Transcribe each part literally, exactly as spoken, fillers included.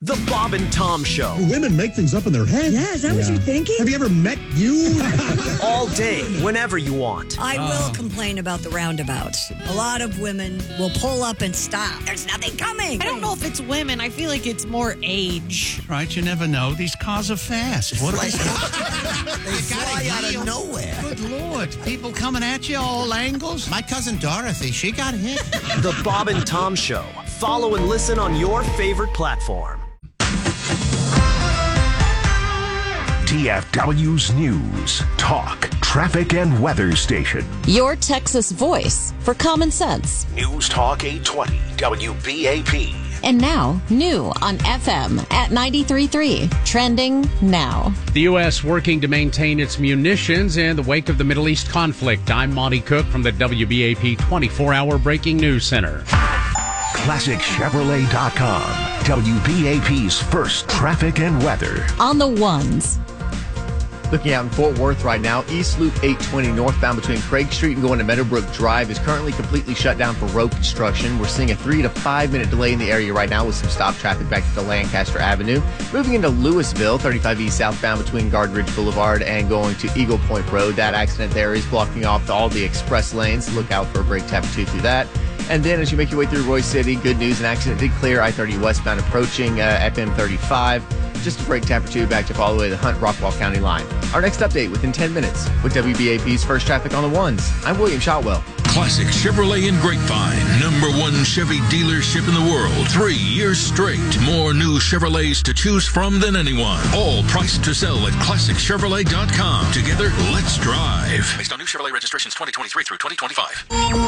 The Bob and Tom Show. Women make things up in their head. Yeah, is that yeah. what you're thinking? Have you ever met you? All day, whenever you want. I oh. will complain about the roundabouts. A lot of women will pull up and stop. There's nothing coming. I don't know if it's women. I feel like it's more age. Right, you never know. These cars are fast. What are they? They fly out of nowhere. Good Lord. People coming at you all angles. My cousin Dorothy, she got hit. The Bob and Tom Show. Follow and listen on your favorite platform. T F W's News, Talk, Traffic, and Weather Station. Your Texas voice for common sense. News Talk eight twenty, W B A P. And now, new on F M at ninety-three point three. Trending now. The U S working to maintain its munitions in the wake of the Middle East conflict. I'm Monty Cook from the W B A P twenty-four hour Breaking News Center. Classic Chevrolet dot com, W B A P's first traffic and weather. On the ones. Looking out in Fort Worth right now, East Loop eight twenty northbound between Craig Street and going to Meadowbrook Drive is currently completely shut down for road construction. We're seeing a three to five minute delay in the area right now with some stop traffic back to Lancaster Avenue. Moving into Louisville, thirty-five East southbound between Guardridge Boulevard and going to Eagle Point Road. That accident there is blocking off all the express lanes. Look out for a brake tap or two through that. And then as you make your way through Royce City, good news, an accident did clear I thirty westbound approaching uh, F M thirty-five. Just a brake tap or two backed up all the way to the Hunt-Rockwall County line. Our next update within ten minutes with W B A P's First Traffic on the Ones. I'm William Shotwell. Classic Chevrolet in Grapevine. Number one Chevy dealership in the world. Three years straight. More new Chevrolets to choose from than anyone. All priced to sell at Classic Chevrolet dot com. Together, let's drive. Based on new Chevrolet registrations twenty twenty-three through twenty twenty-five.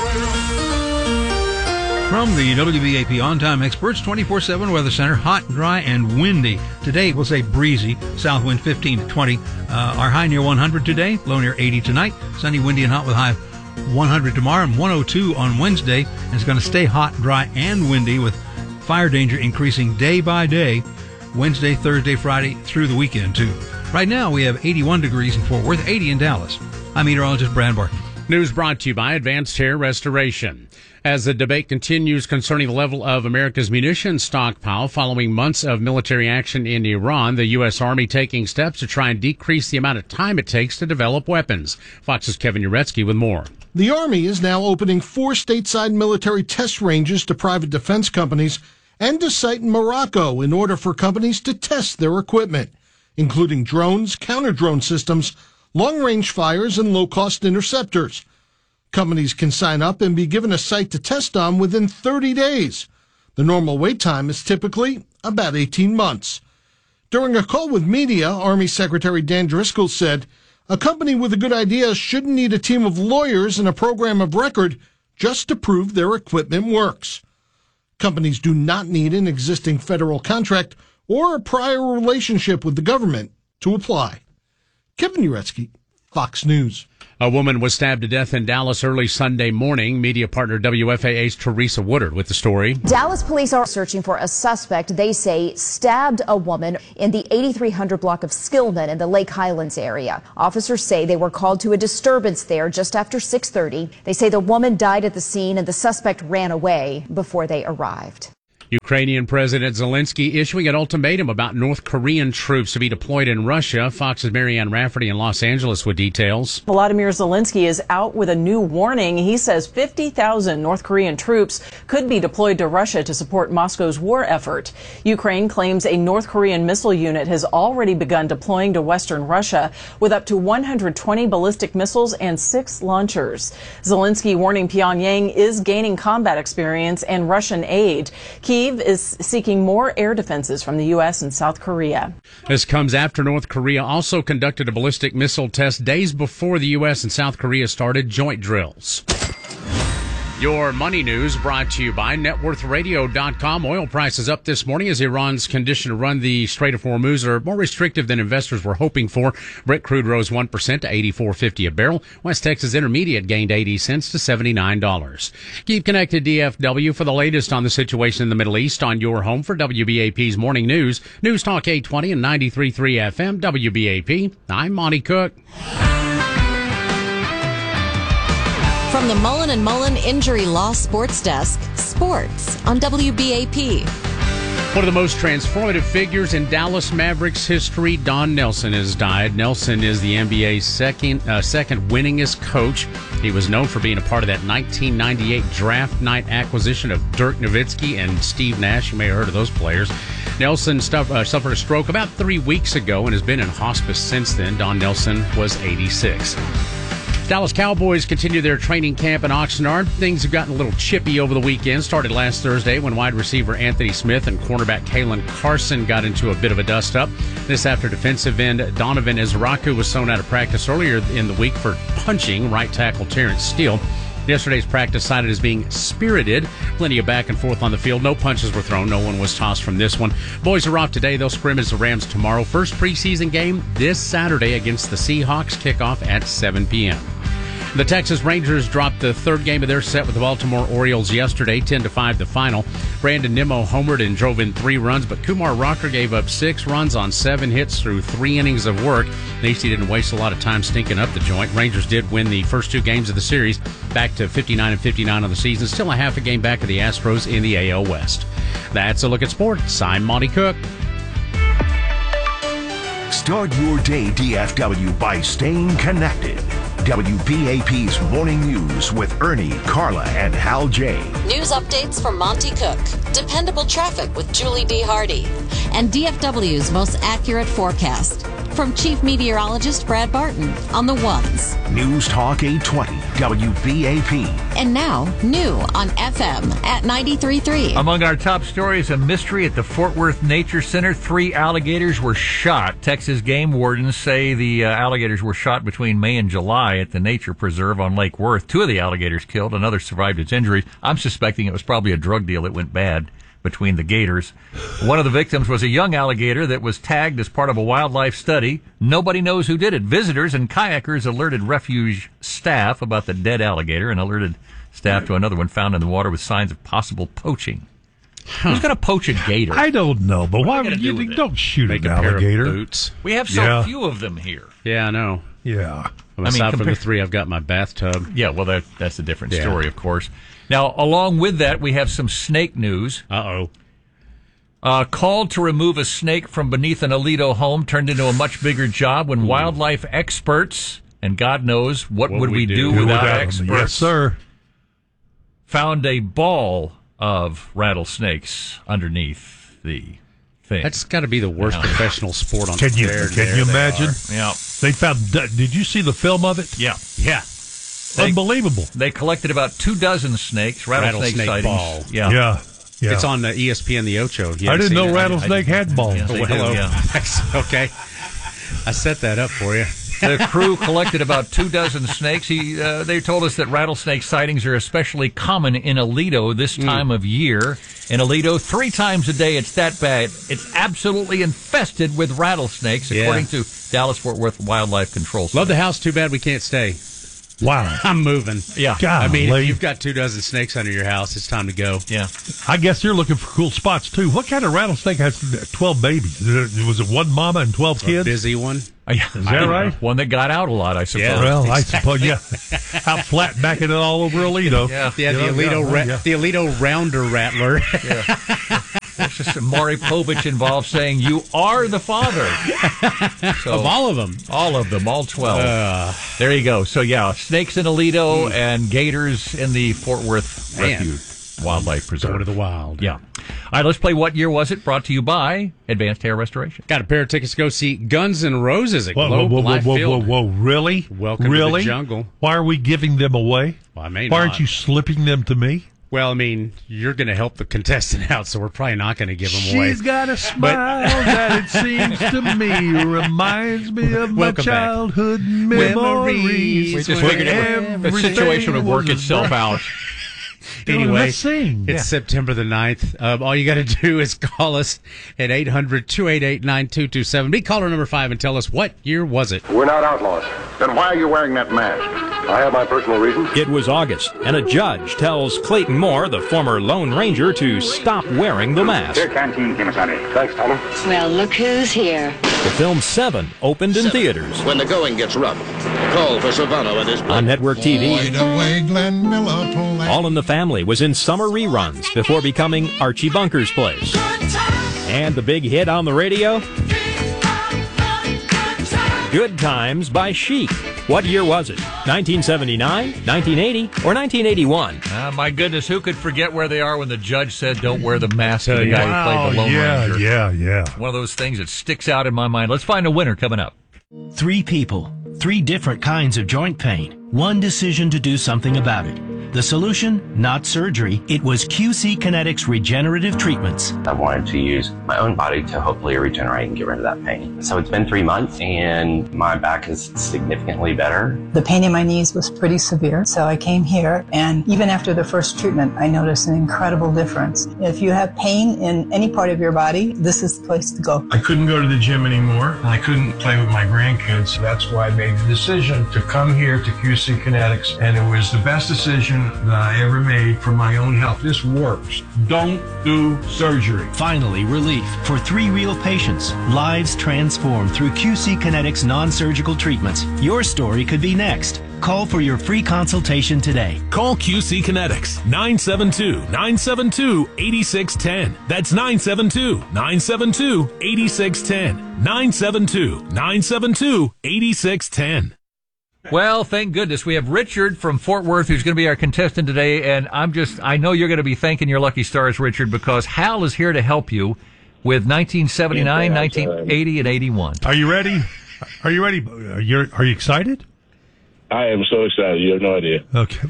From the W B A P On-Time Experts twenty-four seven Weather Center, hot, dry, and windy. Today, we'll say breezy, south wind fifteen to twenty. Uh, our high near one hundred today, low near eighty tonight. Sunny, windy, and hot with high one hundred tomorrow and one oh two on Wednesday. And it's going to stay hot, dry, and windy with fire danger increasing day by day, Wednesday, Thursday, Friday, through the weekend, too. Right now, we have eighty-one degrees in Fort Worth, eighty in Dallas. I'm meteorologist Brad Barton. News brought to you by Advanced Hair Restoration. As the debate continues concerning the level of America's munitions stockpile following months of military action in Iran, the U S. Army taking steps to try and decrease the amount of time it takes to develop weapons. Fox's Kevin Uretsky with more. The Army is now opening four stateside military test ranges to private defense companies and a site in Morocco in order for companies to test their equipment, including drones, counter-drone systems, long-range fires, and low-cost interceptors. Companies can sign up and be given a site to test on within thirty days. The normal wait time is typically about eighteen months. During a call with media, Army Secretary Dan Driscoll said, "A company with a good idea shouldn't need a team of lawyers and a program of record just to prove their equipment works. Companies do not need an existing federal contract or a prior relationship with the government to apply." Kevin Uretsky, Fox News. A woman was stabbed to death in Dallas early Sunday morning. Media partner W F A A's Teresa Woodard with the story. Dallas police are searching for a suspect they say stabbed a woman in the eighty-three hundred block of Skillman in the Lake Highlands area. Officers say they were called to a disturbance there just after six thirty. They say the woman died at the scene and the suspect ran away before they arrived. Ukrainian President Zelensky issuing an ultimatum about North Korean troops to be deployed in Russia. Fox's Marianne Rafferty in Los Angeles with details. Volodymyr Zelensky is out with a new warning. He says fifty thousand North Korean troops could be deployed to Russia to support Moscow's war effort. Ukraine claims a North Korean missile unit has already begun deploying to western Russia with up to one hundred twenty ballistic missiles and six launchers. Zelensky warning Pyongyang is gaining combat experience and Russian aid. Kyiv is seeking more air defenses from the U S and South Korea. This comes after North Korea also conducted a ballistic missile test days before the U S and South Korea started joint drills. Your money news brought to you by net worth radio dot com. Oil prices up this morning as Iran's condition to run the Strait of Hormuz are more restrictive than investors were hoping for. Brent crude rose one percent to eighty-four fifty a barrel. West Texas Intermediate gained eighty cents to seventy-nine dollars. Keep connected D F W for the latest on the situation in the Middle East on your home for W B A P's Morning News. News Talk eight twenty and ninety-three point three F M W B A P. I'm Monty Cook. From the Mullen and Mullen Injury Law Sports Desk, sports on W B A P. One of the most transformative figures in Dallas Mavericks history, Don Nelson, has died. Nelson is the N B A's second uh, second winningest coach. He was known for being a part of that nineteen ninety-eight draft night acquisition of Dirk Nowitzki and Steve Nash. You may have heard of those players. Nelson stuff, uh, suffered a stroke about three weeks ago and has been in hospice since then. Don Nelson was eighty-six. Dallas Cowboys continue their training camp in Oxnard. Things have gotten a little chippy over the weekend. Started last Thursday when wide receiver Anthony Smith and cornerback Kalen Carson got into a bit of a dust-up. This after defensive end Donovan Izaraku was thrown out of practice earlier in the week for punching right tackle Terrence Steele. Yesterday's practice cited as being spirited. Plenty of back and forth on the field. No punches were thrown. No one was tossed from this one. Boys are off today. They'll scrimmage the Rams tomorrow. First preseason game this Saturday against the Seahawks. Kickoff at seven p.m. The Texas Rangers dropped the third game of their set with the Baltimore Orioles yesterday, ten to five the final. Brandon Nimmo homered and drove in three runs, but Kumar Rocker gave up six runs on seven hits through three innings of work. At least he didn't waste a lot of time stinking up the joint. Rangers did win the first two games of the series, back to fifty-nine and fifty-nine on the season. Still a half a game back of the Astros in the A L West. That's a look at sports. I'm Monty Cook. Start your day D F W by staying connected. W P A P's Morning News with Ernie, Carla, and Hal J. News updates from Monty Cook. Dependable traffic with Julie B. Hardy. And D F W's most accurate forecast. From Chief Meteorologist Brad Barton on the ones. News Talk eight twenty, W P A P. And now, new on F M at ninety-three point three. Among our top stories, a mystery at the Fort Worth Nature Center. Three alligators were shot. Texas game wardens say the uh, alligators were shot between May and July at the Nature Preserve on Lake Worth. Two of the alligators killed. Another survived its injuries. I'm suspecting it was probably a drug deal that went bad between the gators. One of the victims was a young alligator that was tagged as part of a wildlife study. Nobody knows who did it. Visitors and kayakers alerted refuge staff about the dead alligator and alerted staff to another one found in the water with signs of possible poaching. Huh. Who's going to poach a gator? I don't know, but why would you do don't shoot Make an a pair alligator? Of boots. We have so Yeah. few of them here. Yeah, I know. Yeah. Well, I mean, aside from compar- the three, I've got my bathtub. Yeah, well, that that's a different Yeah. story, of course. Now, along with that, we have some snake news. Uh-oh. Uh, called to remove a snake from beneath an Aledo home turned into a much bigger job when wildlife experts, and God knows what, What would we we do do Without without them. experts, Yes, sir. found a ball of rattlesnakes underneath the thing. That's got to be the worst Yeah. professional sport on Can you there. can there you they imagine? are. Yeah. They found. Did you see the film of it? Yeah. Yeah. They- Unbelievable. They collected about two dozen snakes, rattlesnake, Rattlesnake sightings. ball. Yeah. Yeah. Yeah. It's on the E S P N The Ocho. You I haven't didn't know seen it? rattlesnake had balls. Yeah, Oh, they well, do, hello. yeah. Okay. I set that up for you. The crew collected about two dozen snakes. He, uh, they told us that rattlesnake sightings are especially common in Aledo this time of year. In Aledo, three times a day, it's that bad. It's absolutely infested with rattlesnakes, Yeah. according to Dallas-Fort Worth Wildlife Control Center. Love the house. Too bad we can't stay. Wow. I'm moving. Yeah. God, I mean, Lee. if you've got two dozen snakes under your house, it's time to go. Yeah. I guess you're looking for cool spots too. What kind of rattlesnake has twelve babies? Was it one mama and twelve A kids? busy one. Is Is that right? One that got out a lot, I suppose. Yeah. Well, I suppose, yeah. Out flat backing it all over Aledo. Yeah. Yeah, You the know, Aledo, yeah, ra- yeah. the Aledo Rounder Rattler. There's just Maury Povich involved saying, "You are the father." So, Of all of them. all of them, all twelve. Uh, There you go. So, yeah, snakes in Aledo and gators in the Fort Worth Man. Refuge Wildlife Preserve. Go to the wild. Yeah. All right, let's play What Year Was It? Brought to you by Advanced Hair Restoration. Got a pair of tickets to go see Guns N' Roses at Whoa, whoa, Globe whoa, whoa, Life whoa, whoa, Field. whoa, really? Welcome to the really? jungle. Why are we giving them away? Well, I may Why not. aren't you slipping them to me? Well, I mean, you're going to help the contestant out, so we're probably not going to give them away. She's got a smile that it seems to me reminds me of my Welcome back. childhood memories. We just where figured it would- the everything situation would work was itself bright. out. Anyway, let's sing. it's Yeah. September the ninth. Um, all you got to do is call us at eight hundred, two eight eight, nine two two seven. Be caller number five and tell us what year was it. We're not outlaws. Then why are you wearing that mask? I have my personal reasons. It was August, and a judge tells Clayton Moore, the former Lone Ranger, to stop wearing the mask. Here, Canteen Kimasani. Thanks, Tommy. Well, look who's here. The film Seven opened in theaters. When the going gets rough, call for Savano and his... On network T V, Boyd away, Glenn Miller pulled that. All in the Family was in summer reruns before becoming Archie Bunker's Place. And the big hit on the radio? Good Times by Chic. What year was it? nineteen seventy-nine, nineteen eighty, or nineteen eighty-one? Uh, my goodness, who could forget where they are when the judge said don't wear the mask to the guy Wow, who played the Lone yeah, Ranger? yeah, yeah. One of those things that sticks out in my mind. Let's find a winner coming up. Three people, three different kinds of joint pain, one decision to do something about it. The solution? Not surgery. It was Q C Kinetics Regenerative Treatments. I wanted to use my own body to hopefully regenerate and get rid of that pain. So it's been three months and my back is significantly better. The pain in my knees was pretty severe, so I came here, and even after the first treatment, I noticed an incredible difference. If you have pain in any part of your body, this is the place to go. I couldn't go to the gym anymore, and I couldn't play with my grandkids. That's why I made the decision to come here to Q C Kinetics, and it was the best decision that I ever made for my own health. This works. Don't do surgery. Finally, relief for three real patients. Lives transformed through Q C Kinetics non-surgical treatments. Your story could be next. Call for your free consultation today. Call Q C Kinetics, nine seven two, nine seven two, eight six one zero. That's nine seven two, nine seven two, eight six one zero. nine seven two, nine seven two, eight six one zero. Well, thank goodness. We have Richard from Fort Worth who's going to be our contestant today, and I'm just, I know you're going to be thanking your lucky stars, Richard, because Hal is here to help you with nineteen seventy-nine, nineteen eighty, and eighty-one. Are you ready? Are you ready? Are you, are you excited? I am so excited. You have no idea. Okay.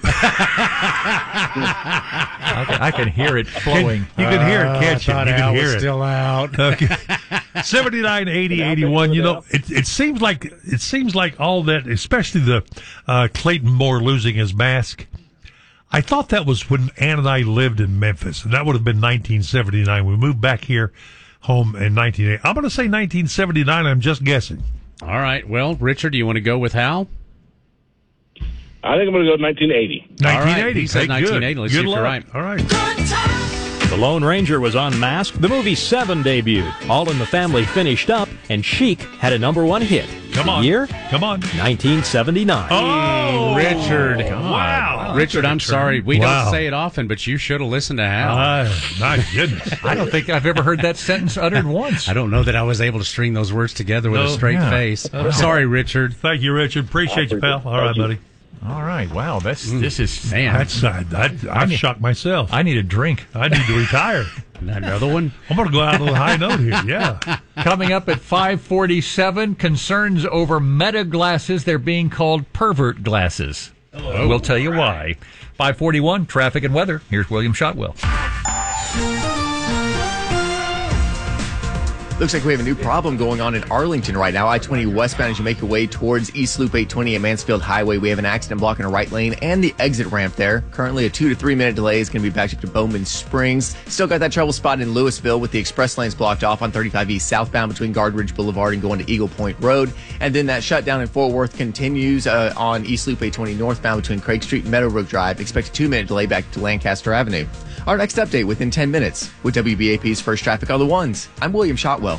I, can, I can hear it flowing. You can hear it, can't you? I thought You Al can hear was it. still out. Okay. seventy-nine, eighty, eighty-one. You know, it, it seems like it seems like all that, especially the uh, Clayton Moore losing his mask. I thought that was when Ann and I lived in Memphis, and that would have been nineteen seventy-nine. We moved back here home in nineteen eighty. I'm going to say nineteen seventy-nine. I'm just guessing. All right. Well, Richard, do you want to go with Hal? I think I'm going to go nineteen eighty. nineteen eighty. He said Hey, nineteen eighty. good. Let's Good see if luck. you're right. All right. The Lone Ranger was unmasked, the movie Seven debuted, All in the Family finished up, and Chic had a number one hit. Come on. The year? Come on. nineteen seventy-nine. Oh, Richard. Wow. Richard, I'm sorry. We Wow. don't say it often, but you should have listened to Hal. Uh, my goodness. I don't think I've ever heard that sentence uttered once. I don't know that I was able to string those words together with No, a straight yeah. face. Oh. Sorry, Richard. Thank you, Richard. Appreciate you, pal. All right, buddy. All right. Wow. That's, this is, Man. That's I, I, I need- shocked myself. I need a drink. I need to retire. Another one? I'm going to go out on a high note here. Yeah. Coming up at five forty-seven, concerns over meta glasses. They're being called pervert glasses. Hello. We'll tell you why. five forty-one, traffic and weather. Here's William Shotwell. Looks like we have a new problem going on in Arlington right now. I twenty westbound as you make your way towards East Loop eight twenty at Mansfield Highway. We have an accident blocking a right lane and the exit ramp there. Currently a two to three minute delay is going to be backed up to Bowman Springs. Still got that trouble spot in Louisville with the express lanes blocked off on thirty-five East southbound between Guardridge Boulevard and going to Eagle Point Road. And then that shutdown in Fort Worth continues uh, on East Loop eight twenty northbound between Craig Street and Meadowbrook Drive. Expect a two minute delay back to Lancaster Avenue. Our next update within ten minutes with W B A P's First Traffic on the Ones. I'm William Shotwell.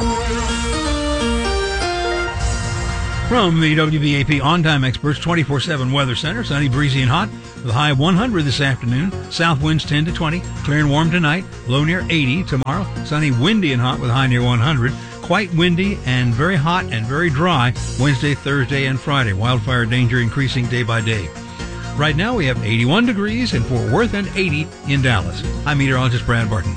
From the W B A P On-Time Experts twenty-four seven Weather Center, sunny, breezy, and hot, with a high of one hundred this afternoon. South winds ten to twenty, clear and warm tonight, low near eighty tomorrow. Sunny, windy, and hot with a high near one hundred. Quite windy and very hot and very dry Wednesday, Thursday, and Friday. Wildfire danger increasing day by day. Right now we have eighty-one degrees in Fort Worth and eighty in Dallas. I'm meteorologist Brad Barton.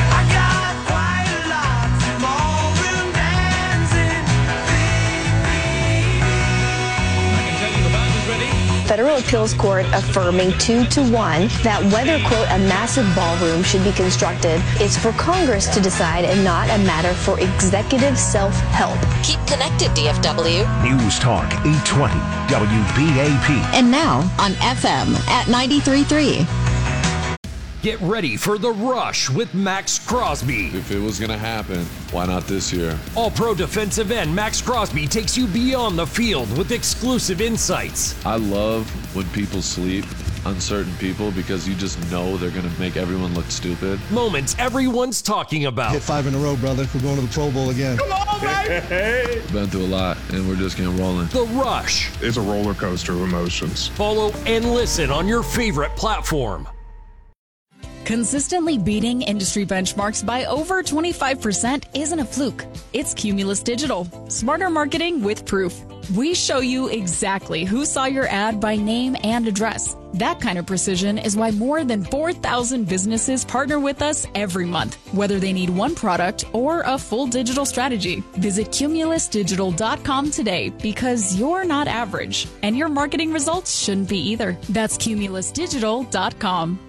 Federal Appeals Court affirming two to one that whether, quote, a massive ballroom should be constructed is for Congress to decide and not a matter for executive self-help. Keep connected, D F W. News Talk eight twenty W B A P. And now on F M at ninety-three point three. Get ready for The Rush with Max Crosby. If it was going to happen, why not this year? All-pro defensive end Max Crosby takes you beyond the field with exclusive insights. I love when people sleep, uncertain people, because you just know they're going to make everyone look stupid. Moments everyone's talking about. Hit five in a row, brother. We're going to the Pro Bowl again. Come on, baby! Been through a lot, and we're just getting rolling. The Rush. It's a roller coaster of emotions. Follow and listen on your favorite platform. Consistently beating industry benchmarks by over twenty-five percent isn't a fluke. It's Cumulus Digital. Smarter marketing with proof. We show you exactly who saw your ad by name and address. That kind of precision is why more than four thousand businesses partner with us every month, whether they need one product or a full digital strategy. Visit cumulus digital dot com today because you're not average, and your marketing results shouldn't be either. That's cumulus digital dot com.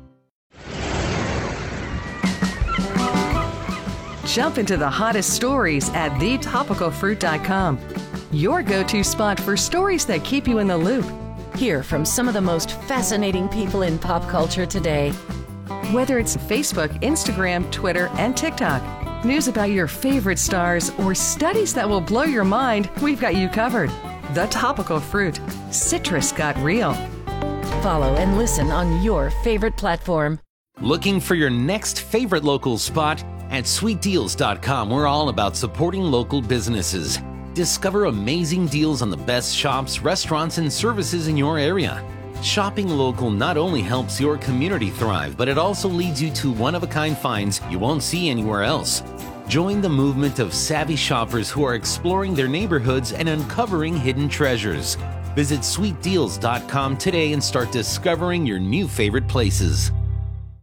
Jump into the hottest stories at the topical fruit dot com. Your go-to spot for stories that keep you in the loop. Hear from some of the most fascinating people in pop culture today. Whether it's Facebook, Instagram, Twitter, and TikTok, news about your favorite stars, or studies that will blow your mind, we've got you covered. The Topical Fruit. Citrus got real. Follow and listen on your favorite platform. Looking for your next favorite local spot? At sweet deals dot com, we're all about supporting local businesses. Discover amazing deals on the best shops, restaurants, and services in your area. Shopping local not only helps your community thrive, but it also leads you to one-of-a-kind finds you won't see anywhere else. Join the movement of savvy shoppers who are exploring their neighborhoods and uncovering hidden treasures. Visit sweet deals dot com today and start discovering your new favorite places.